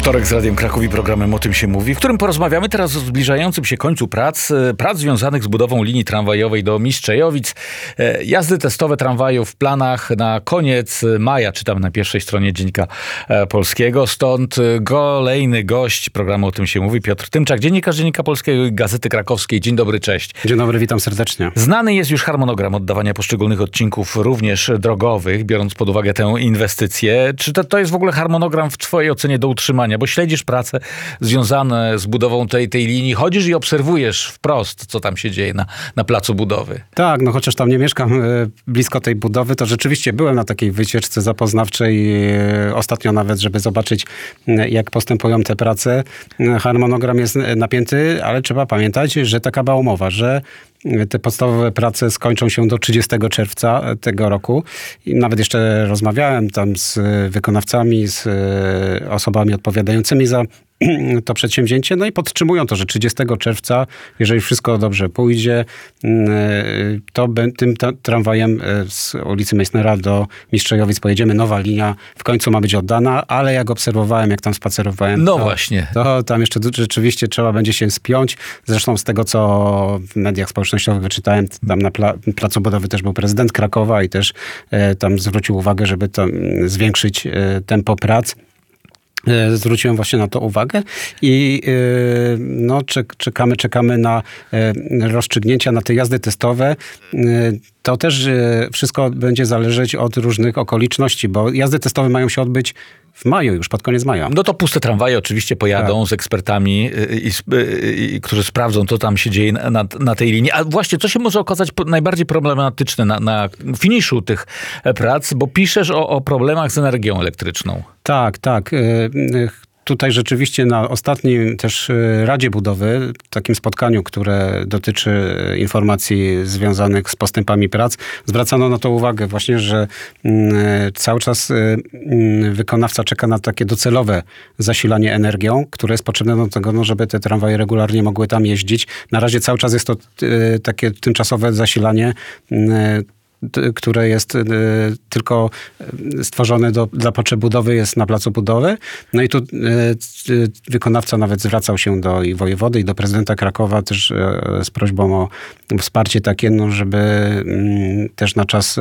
Wtorek z Radiem Kraków i programem O tym się mówi, w którym porozmawiamy teraz o zbliżającym się końcu prac związanych z budową linii tramwajowej do Mistrzejowic. Jazdy testowe tramwaju w planach na koniec maja, czytam na pierwszej stronie Dziennika Polskiego. Stąd kolejny gość programu O tym się mówi, Piotr Tymczak, dziennikarz Dziennika Polskiego i Gazety Krakowskiej. Dzień dobry, cześć. Dzień dobry, witam serdecznie. Znany jest już harmonogram oddawania poszczególnych odcinków, również drogowych, biorąc pod uwagę tę inwestycję. Czy to jest w ogóle harmonogram w twojej ocenie do utrzymania? Bo śledzisz prace związane z budową tej linii, chodzisz i obserwujesz wprost, co tam się dzieje na placu budowy. Tak, no chociaż tam nie mieszkam blisko tej budowy, to rzeczywiście byłem na takiej wycieczce zapoznawczej ostatnio nawet, żeby zobaczyć, jak postępują te prace. Harmonogram jest napięty, ale trzeba pamiętać, że taka była umowa, że te podstawowe prace skończą się do 30 czerwca tego roku. I nawet jeszcze rozmawiałem tam z wykonawcami, z osobami odpowiadającymi za to przedsięwzięcie, no i podtrzymują to, że 30 czerwca, jeżeli wszystko dobrze pójdzie, to tym tramwajem z ulicy Meissnera do Mistrzejowic pojedziemy. Nowa linia w końcu ma być oddana, ale jak obserwowałem, jak tam spacerowałem, to tam jeszcze rzeczywiście trzeba będzie się spiąć. Zresztą z tego, co w mediach społecznościowych wyczytałem, tam na placu budowy też był prezydent Krakowa i też tam zwrócił uwagę, żeby tam zwiększyć tempo prac. Zwróciłem właśnie na to uwagę i no, czekamy na rozstrzygnięcia, na te jazdy testowe. To też wszystko będzie zależeć od różnych okoliczności, bo jazdy testowe mają się odbyć w maju, już pod koniec maja. No to puste tramwaje oczywiście pojadą z ekspertami, którzy sprawdzą, co tam się dzieje na tej linii. A właśnie, co się może okazać najbardziej problematyczne na finiszu tych prac, bo piszesz o problemach z energią elektryczną. Tak. Tutaj rzeczywiście na ostatnim też Radzie Budowy, takim spotkaniu, które dotyczy informacji związanych z postępami prac, zwracano na to uwagę właśnie, że cały czas wykonawca czeka na takie docelowe zasilanie energią, które jest potrzebne do tego, żeby te tramwaje regularnie mogły tam jeździć. Na razie cały czas jest to takie tymczasowe zasilanie, które jest tylko stworzone dla potrzeb budowy, jest na placu budowy. No i tu wykonawca nawet zwracał się do i wojewody, i do prezydenta Krakowa też z prośbą o wsparcie takie, no żeby też na czas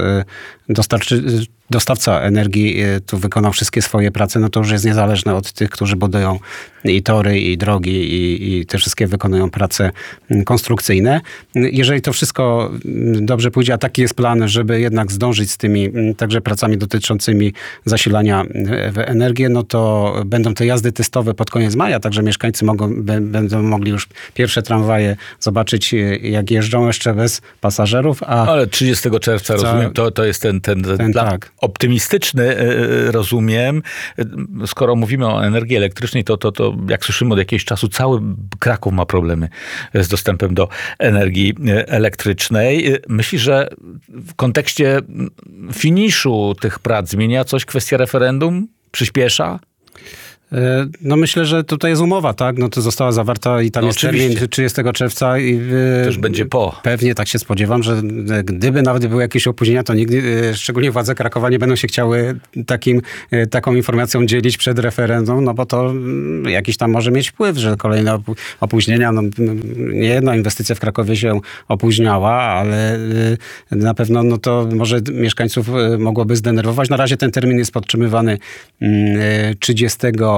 dostawca energii tu wykonał wszystkie swoje prace, no to już jest niezależne od tych, którzy budują i tory, i drogi, i te wszystkie wykonują prace konstrukcyjne. Jeżeli to wszystko dobrze pójdzie, a taki jest plan, żeby jednak zdążyć z tymi także pracami dotyczącymi zasilania w energię, no to będą te jazdy testowe pod koniec maja, także mieszkańcy będą mogli już pierwsze tramwaje zobaczyć, jak jeżdżą jeszcze bez pasażerów. Ale 30 czerwca, rozumiem, to jest ten plan tak. Optymistyczny, rozumiem. Skoro mówimy o energii elektrycznej, to jak słyszymy od jakiegoś czasu, cały Kraków ma problemy z dostępem do energii elektrycznej. Myślisz, że w kontekście finiszu tych prac zmienia coś kwestia referendum? Przyspiesza? No myślę, że tutaj jest umowa, tak? No to została zawarta i tam jest termin 30 czerwca. I to już będzie po. Pewnie tak się spodziewam, że gdyby nawet były jakieś opóźnienia, to nigdy, szczególnie władze Krakowa, nie będą się chciały taką informacją dzielić przed referendum, no bo to jakiś tam może mieć wpływ, że kolejne opóźnienia, no nie jedna inwestycja w Krakowie się opóźniała, ale na pewno no to może mieszkańców mogłoby zdenerwować. Na razie ten termin jest podtrzymywany 30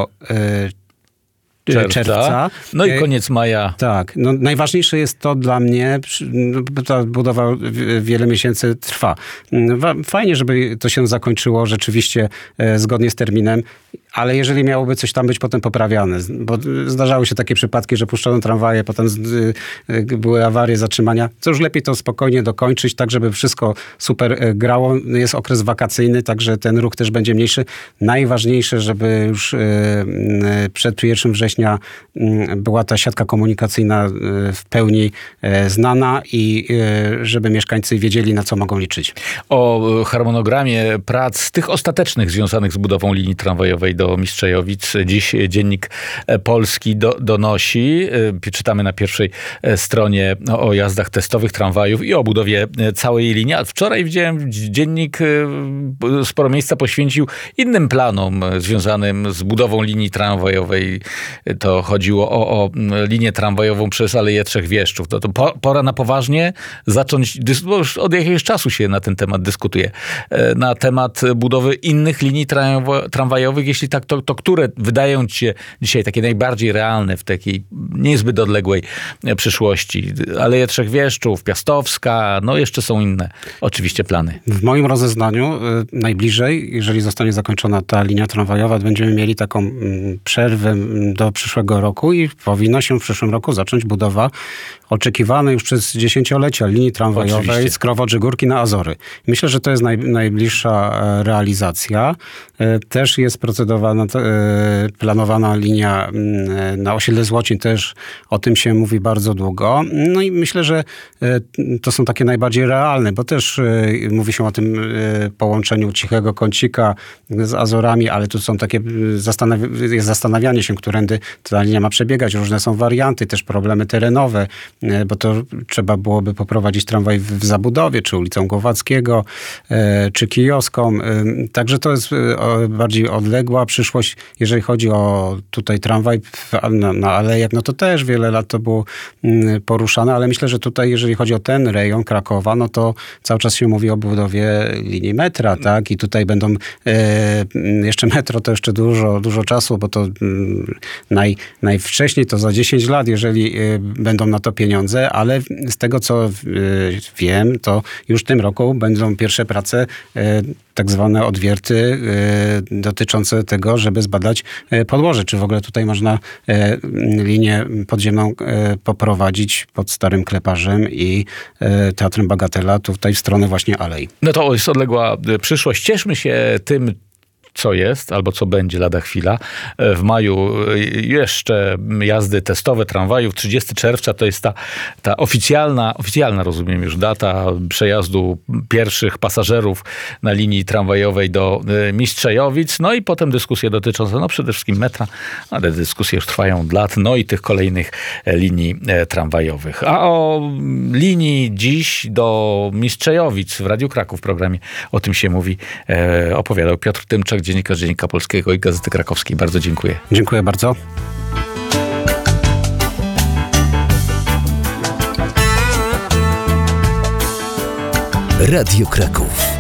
czerwca. No i koniec maja. Tak. No, najważniejsze jest to dla mnie, ta budowa wiele miesięcy trwa. Fajnie, żeby to się zakończyło rzeczywiście zgodnie z terminem, ale jeżeli miałoby coś tam być potem poprawiane, bo zdarzały się takie przypadki, że puszczono tramwaje, potem były awarie, zatrzymania, to już lepiej to spokojnie dokończyć, tak żeby wszystko super grało. Jest okres wakacyjny, także ten ruch też będzie mniejszy. Najważniejsze, żeby już przed 1 września była ta siatka komunikacyjna w pełni znana i żeby mieszkańcy wiedzieli, na co mogą liczyć. O harmonogramie prac tych ostatecznych związanych z budową linii tramwajowej do Mistrzejowic. Dziś Dziennik Polski donosi. Czytamy na pierwszej stronie o jazdach testowych tramwajów i o budowie całej linii. A wczoraj widziałem, dziennik sporo miejsca poświęcił innym planom związanym z budową linii tramwajowej. To chodziło o linię tramwajową przez Aleję Trzech Wieszczów. To pora na poważnie zacząć, bo już od jakiegoś czasu się na ten temat dyskutuje, na temat budowy innych linii tramwajowych. Jeśli tak, to które wydają ci się dzisiaj takie najbardziej realne w takiej niezbyt odległej przyszłości? Aleje Trzech Wieszczów, Piastowska, no jeszcze są inne oczywiście plany. W moim rozeznaniu najbliżej, jeżeli zostanie zakończona ta linia tramwajowa, będziemy mieli taką przerwę do przyszłego roku i powinna się w przyszłym roku zacząć budowa oczekiwanej już przez dziesięciolecia linii tramwajowej z Krowodrzy-Górki na Azory. Myślę, że to jest najbliższa realizacja. Też jest procedowana, planowana linia na osiedle Złocin, też o tym się mówi bardzo długo. No i myślę, że to są takie najbardziej realne, bo też mówi się o tym połączeniu Cichego Kącika z Azorami, ale tu są takie zastanawianie się, którędy ta linia ma przebiegać. Różne są warianty, też problemy terenowe, bo to trzeba byłoby poprowadzić tramwaj w zabudowie, czy ulicą Głowackiego, czy Kijowską. Także to jest bardziej odległa przyszłość. Jeżeli chodzi o tutaj tramwaj na Alejach, no to też wiele lat to było poruszane, ale myślę, że tutaj, jeżeli chodzi o ten rejon Krakowa, no to cały czas się mówi o budowie linii metra, tak? I tutaj będą jeszcze metro, to jeszcze dużo czasu, bo to najwcześniej to za 10 lat, jeżeli będą na to pieniądze, ale z tego, co wiem, to już w tym roku będą pierwsze prace, tak zwane odwierty dotyczące tego, żeby zbadać podłoże. Czy w ogóle tutaj można linię podziemną poprowadzić pod Starym Kleparzem i Teatrem Bagatela tutaj w stronę właśnie Alei. No to jest odległa przyszłość. Cieszmy się tym, co jest, albo co będzie lada chwila. W maju jeszcze jazdy testowe tramwajów. 30 czerwca to jest ta oficjalna, rozumiem już, data przejazdu pierwszych pasażerów na linii tramwajowej do Mistrzejowic. No i potem dyskusje dotyczące przede wszystkim metra, ale dyskusje już trwają od lat, no i tych kolejnych linii tramwajowych. A o linii dziś do Mistrzejowic w Radiu Kraków w programie O tym się mówi opowiadał Piotr Tymczak, dziennikarz Dziennika Polskiego i Gazety Krakowskiej. Bardzo dziękuję. Dziękuję bardzo. Radio Kraków.